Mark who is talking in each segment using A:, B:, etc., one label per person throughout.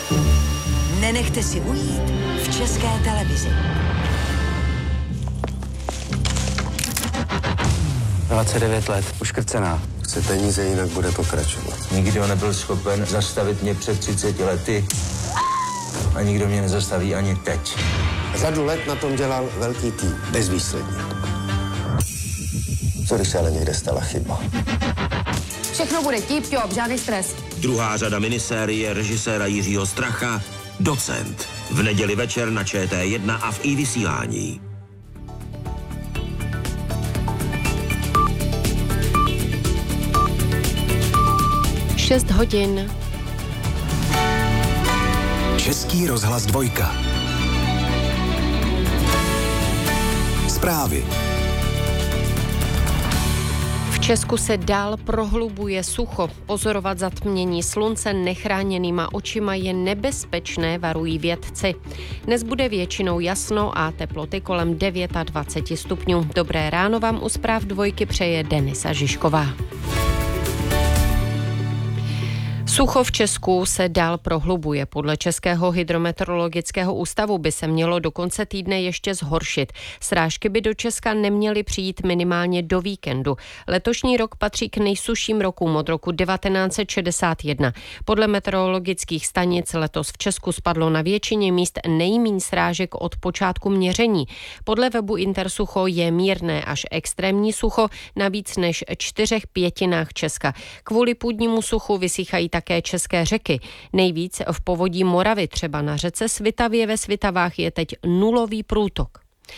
A: Nenechte si ujít v České televizi.
B: 29 let, uškrcená.
C: Chce peníze, jinak bude pokračovat.
D: Nikdo nebyl schopen zastavit mě před 30 lety a nikdo mě nezastaví ani teď.
C: Řadu let na tom dělal velký tým, bezvýsledně. Co když se ale někde stala chyba?
E: Všechno bude tip-top, žádný stres.
F: Druhá řada minisérie režiséra Jiřího Stracha Docent. V neděli večer na ČT1 a v iVysílání.
G: 6 hodin.
H: Český rozhlas 2. Zprávy.
G: V Česku se dál prohlubuje sucho. Pozorovat zatmění slunce nechráněnýma očima je nebezpečné, varují vědci. Dnes bude většinou jasno a teploty kolem 29 stupňů. Dobré ráno vám u zpráv 2 přeje Denisa Žižková. Sucho v Česku se dál prohlubuje. Podle Českého hydrometeorologického ústavu by se mělo do konce týdne ještě zhoršit. Srážky by do Česka neměly přijít minimálně do víkendu. Letošní rok patří k nejsušším rokům od roku 1961. Podle meteorologických stanic letos v Česku spadlo na většině míst nejméně srážek od počátku měření. Podle webu Intersucho je mírné až extrémní sucho na víc než 4/5 Česka. Kvůli půdnímu suchu vysychají také české řeky. Nejvíc v povodí Moravy, třeba na řece Svitavě ve Svitavách je teď nulový průtok.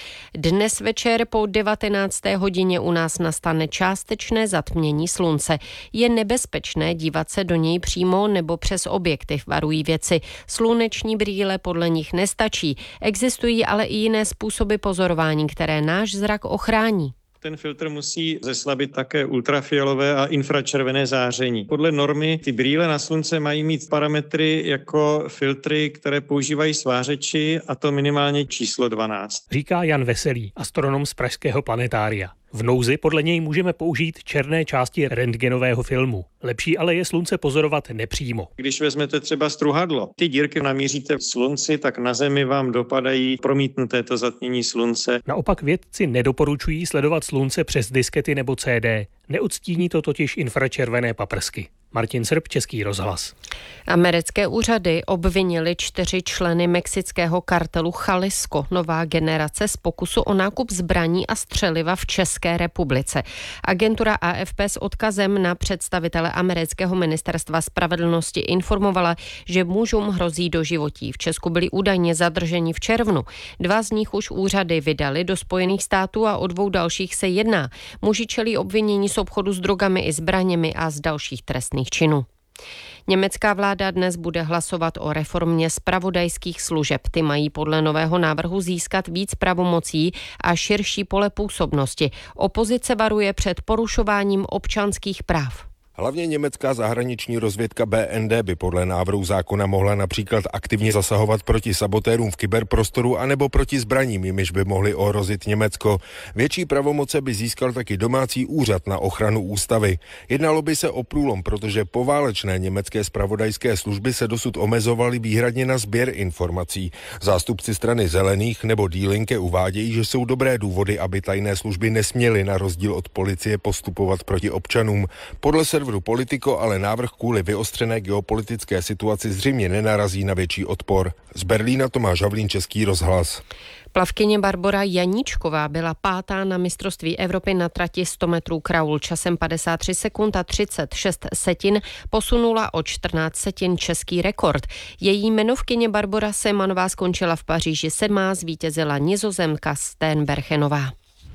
G: Dnes večer po 19. hodině u nás nastane částečné zatmění slunce. Je nebezpečné dívat se do něj přímo nebo přes objektiv, varují vědci. Sluneční brýle podle nich nestačí. Existují ale i jiné způsoby pozorování, které náš zrak ochrání.
I: Ten filtr musí zeslabit také ultrafialové a infračervené záření. Podle normy ty brýle na slunce mají mít parametry jako filtry, které používají svářeči, a to minimálně číslo 12.
J: Říká Jan Veselý, astronom z pražského planetária. V nouzi podle něj můžeme použít černé části rentgenového filmu. Lepší ale je slunce pozorovat nepřímo.
I: Když vezmete třeba struhadlo, ty dírky namíříte v slunci, tak na Zemi vám dopadají promítnuté to zatmění slunce.
J: Naopak vědci nedoporučují sledovat slunce přes diskety nebo CD. Neodstíní to totiž infračervené paprsky. Martin Srb, Český rozhlas.
G: Americké úřady obvinily 4 členy mexického kartelu Jalisco, nová generace, z pokusu o nákup zbraní a střeliva v České republice. Agentura AFP s odkazem na představitele amerického ministerstva spravedlnosti informovala, že mužům hrozí doživotí. V Česku byli údajně zadrženi v červnu. 2 z nich už úřady vydali do Spojených států a o 2 dalších se jedná. Muži čelí obvinění z obchodu s drogami i zbraněmi a z dalších trestných činů. Německá vláda dnes bude hlasovat o reformě zpravodajských služeb. Ty mají podle nového návrhu získat víc pravomocí a širší pole působnosti. Opozice varuje před porušováním občanských práv.
K: Hlavně německá zahraniční rozvědka BND by podle návrhu zákona mohla například aktivně zasahovat proti sabotérům v kyberprostoru anebo proti zbraním, jimiž by mohli ohrozit Německo. Větší pravomoce by získal taky domácí úřad na ochranu ústavy. Jednalo by se o průlom, protože poválečné německé zpravodajské služby se dosud omezovaly výhradně na sběr informací. Zástupci strany Zelených nebo Die Linke uvádějí, že jsou dobré důvody, aby tajné služby nesměly na rozdíl od policie postupovat proti občanům. Podle serveru Politico ale návrh kvůli vyostřené geopolitické situaci zřejmě nenarazí na větší odpor. Z Berlína Tomáš Havlín, Český rozhlas.
G: Plavkyně Barbora Janíčková byla 5. na mistrovství Evropy na trati 100 metrů kraul. Časem 53 sekund a 36 setin posunula o 14 setin český rekord. Její jmenovkyně Barbora Semanová skončila v Paříži 7. zvítězila Nizozemka Steenbergenová.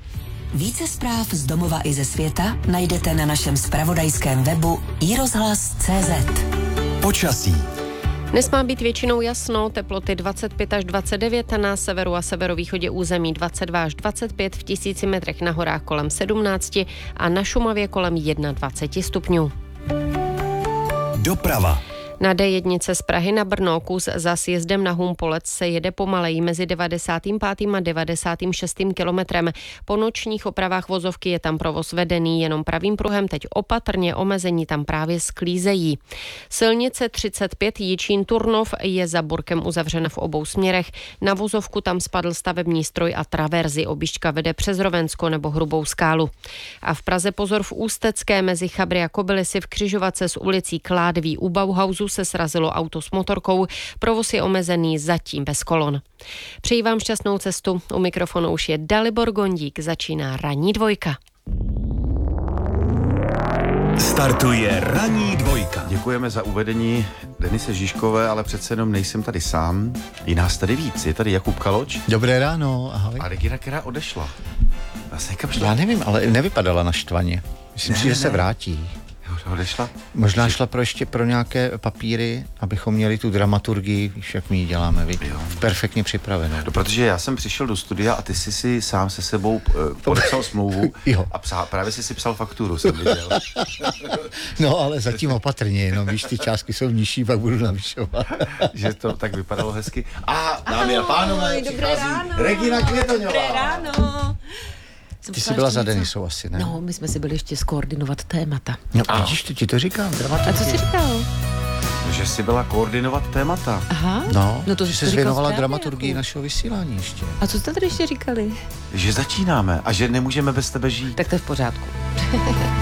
A: Více zpráv z domova i ze světa najdete na našem zpravodajském webu iRozhlas.cz.
H: Počasí.
G: Dnes má být většinou jasno, teploty 25 až 29, na severu a severovýchodě území 22 až 25, v 1000 metrech na horách kolem 17 a na Šumavě kolem 21 stupňů.
H: Doprava.
G: Na D1 z Prahy na Brno kus za sjezdem na Humpolec se jede pomaleji mezi 95. a 96. kilometrem. Po nočních opravách vozovky je tam provoz vedený jenom pravým pruhem, teď opatrně, omezení tam právě sklízejí. Silnice 35 Jičín-Turnov je za Burkem uzavřena v obou směrech. Na vozovku tam spadl stavební stroj a traverzy. Objížďka vede přes Rovensko nebo Hrubou Skálu. A v Praze pozor, v Ústecké mezi Chabry a Kobylisy v křižovatce s ulicí Kládví u Bauhausu se srazilo auto s motorkou. Provoz je omezený, zatím bez kolon. Přeji vám šťastnou cestu. U mikrofonu už je Dalibor Gondík. Začíná Ranní dvojka.
H: Startuje Ranní dvojka.
L: Děkujeme za uvedení Denise Žižkové, ale přece jenom nejsem tady sám. Je nás tady víc. Je tady Jakub Kaloč.
M: Dobré ráno, ahoj.
L: A Regina, která odešla. Vlastně kam šla?
M: Já nevím, ale nevypadala naštvaně. Myslím si, že se vrátí.
L: Odešla?
M: Možná šla ještě pro nějaké papíry, abychom měli tu dramaturgii, víš, jak my ji děláme, perfektně připravenou.
L: No, protože já jsem přišel do studia a ty jsi si sám se sebou podepsal smlouvu a právě jsi si psal fakturu, jsem viděl.
M: No, ale zatím opatrně, no, víš, ty částky jsou nižší, pak budu navyšovat.
L: Že to tak vypadalo hezky. A dámy a pánové,
E: dobré ráno.
L: Regina Květoňová.
E: Dobré ráno.
M: Ty jsi byla za Denisou asi, ne?
E: No, my jsme si byli ještě skoordinovat témata.
M: No, vidíš, ti to říkám,
E: A co jsi říkal?
L: Že jsi byla koordinovat témata.
E: Aha.
M: No
E: to
M: že jsi věnovala dramaturgii našeho vysílání ještě.
E: A co jste tady ještě říkali?
L: Že začínáme a že nemůžeme bez tebe žít.
E: Tak to je v pořádku.